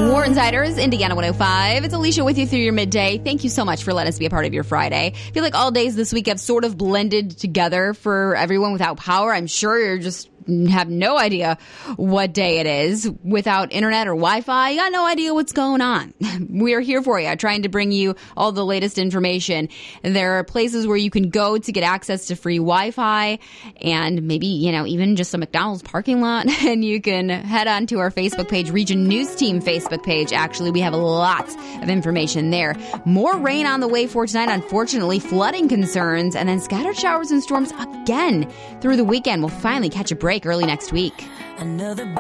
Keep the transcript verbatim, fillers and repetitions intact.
War Insiders, Indiana one oh five. It's Alicia with you through your midday. Thank you so much for letting us be a part of your Friday. I feel like all days this week have sort of blended together for everyone without power. I'm sure you're just have no idea what day it is. Without internet or Wi-Fi, you got no idea what's going on. We are here for you, trying to bring you all the latest information. There are places where you can go to get access to free Wi-Fi and maybe, you know, even just a McDonald's parking lot. And you can head on to our Facebook page, Region News Team Facebook page. Actually, we have lots of information there. More rain on the way for tonight, unfortunately. Flooding concerns and then scattered showers and storms again through the weekend. We'll finally catch a break early next week. Another